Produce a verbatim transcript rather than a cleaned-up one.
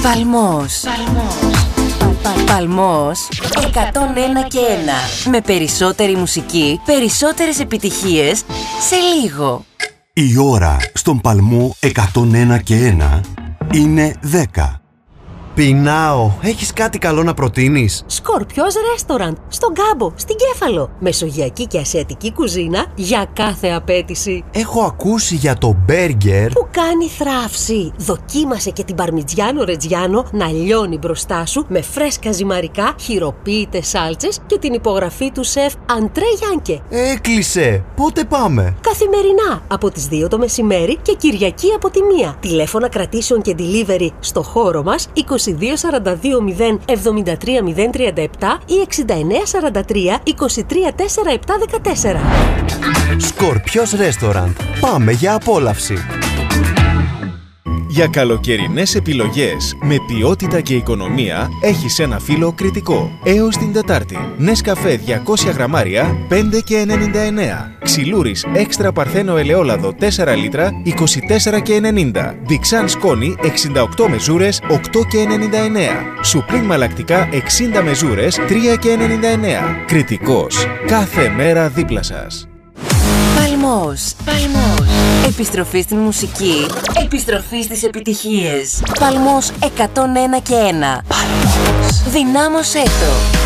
Παλμός. Παλμός εκατόν ένα και ένα. Με περισσότερη μουσική, περισσότερες επιτυχίες σε λίγο. Η ώρα στον Παλμό εκατόν ένα και ένα είναι δέκα. Πεινάω. Έχεις κάτι καλό να προτείνεις? Σκορπιός Restaurant, στον Κάμπο, στην Κέφαλο. Μεσογειακή και ασιατική κουζίνα για κάθε απέτηση. Έχω ακούσει για το μπέργκερ Που κάνει θράψη. Δοκίμασε και την παρμιτζιάνο ρετζιάνο να λιώνει μπροστά σου με φρέσκα ζυμαρικά, χειροποίητες σάλτσες και την υπογραφή του σεφ Αντρέ Γιάνκε. Έκλεισε. Πότε πάμε? Καθημερινά από τις δύο το μεσημέρι και Κυριακή από τη μία. Τηλέφωνα κρατήσεων και delivery στο χώρο μας είκοσι δύο σαράντα δύο μηδέν εβδομήντα τρία μηδέν τριάντα επτά ή εξήντα εννέα σαράντα τρία είκοσι τρία σαράντα επτά δεκατέσσερα. Σκορπιός Restaurant. Πάμε για απόλαυση. Για καλοκαιρινές επιλογές με ποιότητα και οικονομία έχεις ένα φύλλο Κρητικό. Έως την Τετάρτη. Νεσκαφέ διακόσια γραμμάρια πέντε και ενενήντα εννέα. Ξυλούρης έξτρα παρθένο ελαιόλαδο τέσσερα λίτρα είκοσι τέσσερα και ενενήντα. Διξάν σκόνη εξήντα οκτώ μεζούρες οκτώ και ενενήντα εννέα. Σουπρίμ μαλακτικά εξήντα μεζούρες τρία και ενενήντα εννέα. Κρητικός. Κάθε μέρα δίπλα σας. Παλμός. Παλμός. Επιστροφή στην μουσική. Επιστροφή στις επιτυχίες. Παλμός εκατόν ένα και ένα. Παλμός. Δυνάμωσέ το.